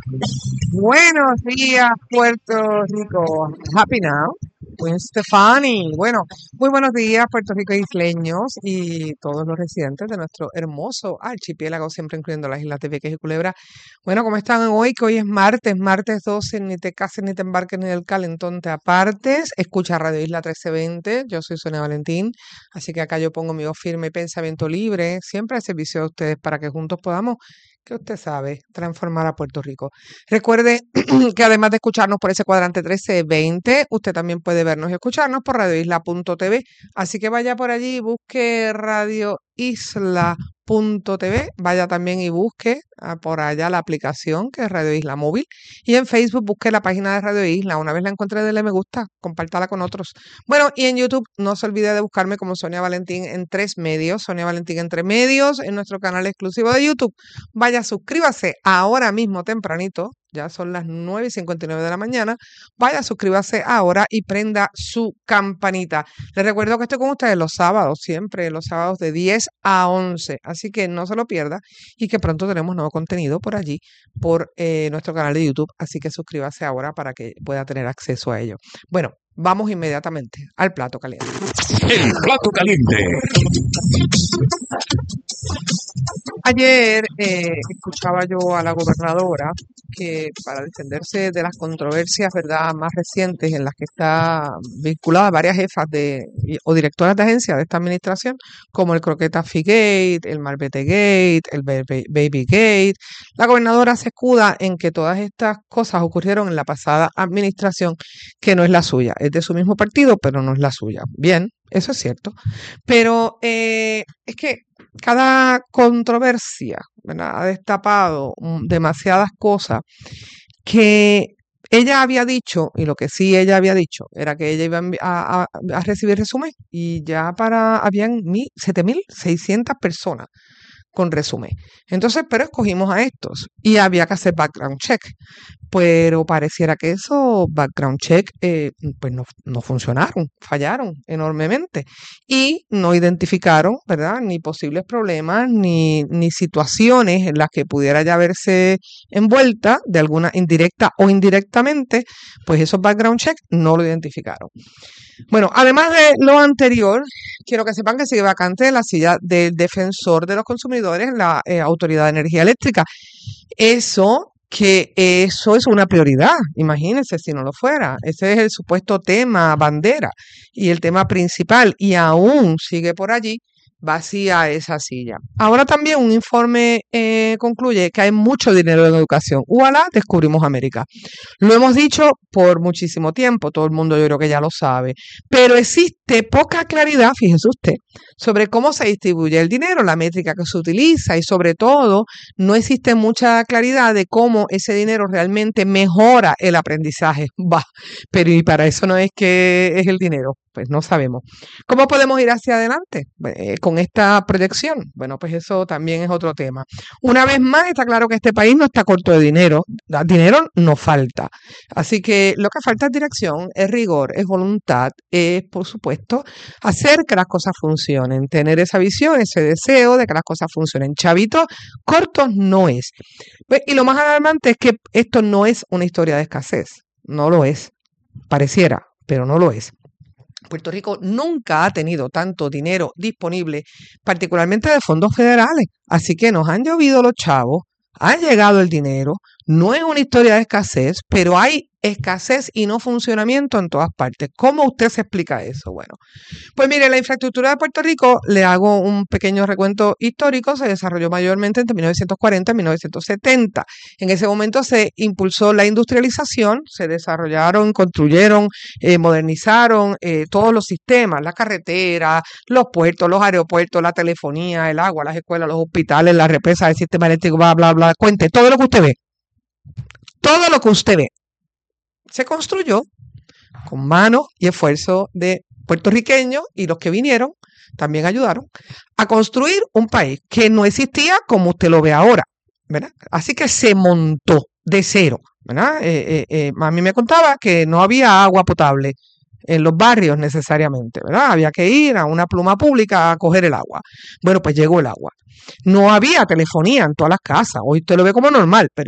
Buenos días, Puerto Rico. Happy now. Gwen Stefani. Bueno, muy buenos días, Puerto Rico isleños y todos los residentes de nuestro hermoso archipiélago, siempre incluyendo las Islas de Vieques y Culebra. Bueno, ¿cómo están hoy? Que hoy es martes 12, ni te cases, ni te embarques, ni del calentón te apartes. Escucha Radio Isla 1320. Yo soy Sonia Valentín, así que acá yo pongo mi voz firme y pensamiento libre, siempre al servicio de ustedes para que juntos podamos, que usted sabe, transformar a Puerto Rico. Recuerde que además de escucharnos por ese cuadrante 1320, usted también puede vernos y escucharnos por radioisla.tv. Así que vaya por allí y busque radioisla.tv. Vaya también y busque por allá la aplicación que es Radio Isla Móvil. Y en Facebook busque la página de Radio Isla. Una vez la encuentre, dele me gusta, compártala con otros. Bueno, y en YouTube no se olvide de buscarme como Sonia Valentín en 3 medios. Sonia Valentín en 3 medios en nuestro canal exclusivo de YouTube. Vaya, suscríbase ahora mismo tempranito. Ya son las 9:59 de la mañana. Vaya, suscríbase ahora y prenda su campanita. Les recuerdo que estoy con ustedes los sábados, siempre los sábados de 10 a 11. Así que no se lo pierda y que pronto tenemos nuevo contenido por allí, por nuestro canal de YouTube. Así que suscríbase ahora para que pueda tener acceso a ello. Bueno, vamos inmediatamente al plato caliente. El plato caliente. Ayer escuchaba yo a la gobernadora que para defenderse de las controversias, ¿verdad?, más recientes en las que está vinculada varias jefas o directoras de agencias de esta administración, como el Croqueta Gate, el Marbete Gate, el Baby Gate, la gobernadora se escuda en que todas estas cosas ocurrieron en la pasada administración, que no es la suya, es de su mismo partido, pero no es la suya. Bien, eso es cierto, pero es que cada controversia, ¿verdad?, ha destapado demasiadas cosas que ella había dicho, y lo que sí ella había dicho era que ella iba a recibir resumen, y ya habían 7.600 personas con resumen. Entonces, pero escogimos a estos y había que hacer background check. Pero pareciera que esos background check pues no funcionaron, fallaron enormemente y no identificaron, ¿verdad?, ni posibles problemas ni situaciones en las que pudiera ya verse envuelta de alguna indirecta o indirectamente, pues esos background check no lo identificaron. Bueno, además de lo anterior, quiero que sepan que sigue vacante la silla del defensor de los consumidores en la Autoridad de Energía Eléctrica. Eso es una prioridad, imagínense si no lo fuera. Ese es el supuesto tema bandera y el tema principal, y aún sigue por allí vacía esa silla. Ahora también un informe concluye que hay mucho dinero en educación. ¡Ualá! Descubrimos América. Lo hemos dicho por muchísimo tiempo, todo el mundo yo creo que ya lo sabe, pero existe poca claridad, fíjese usted, sobre cómo se distribuye el dinero, la métrica que se utiliza, y sobre todo no existe mucha claridad de cómo ese dinero realmente mejora el aprendizaje. Bah, pero y para eso no es que es el dinero, pues no sabemos. ¿Cómo podemos ir hacia adelante con esta proyección? Bueno, pues eso también es otro tema. Una vez más, está claro que este país no está corto de dinero. Dinero no falta. Así que lo que falta es dirección, es rigor, es voluntad, es, por supuesto, hacer que las cosas funcionen, tener esa visión, ese deseo de que las cosas funcionen. Chavitos cortos no es. Y lo más alarmante es que esto no es una historia de escasez. No lo es. Pareciera, pero no lo es. Puerto Rico nunca ha tenido tanto dinero disponible, particularmente de fondos federales. Así que nos han llovido los chavos, ha llegado el dinero, no es una historia de escasez, pero hay escasez y no funcionamiento en todas partes. ¿Cómo usted se explica eso? Bueno, pues mire, la infraestructura de Puerto Rico, le hago un pequeño recuento histórico, se desarrolló mayormente entre 1940 y 1970. En ese momento se impulsó la industrialización, se desarrollaron, construyeron, modernizaron todos los sistemas, la carretera, los puertos, los aeropuertos, la telefonía, el agua, las escuelas, los hospitales, las represas, el sistema eléctrico, bla, bla, bla. Cuente, todo lo que usted ve. Todo lo que usted ve se construyó con mano y esfuerzo de puertorriqueños, y los que vinieron también ayudaron a construir un país que no existía como usted lo ve ahora, ¿verdad? Así que se montó de cero, ¿verdad? A mí me contaba que no había agua potable en los barrios necesariamente, ¿verdad? Había que ir a una pluma pública a coger el agua. Bueno, pues llegó el agua. No había telefonía en todas las casas. Hoy usted lo ve como normal, pero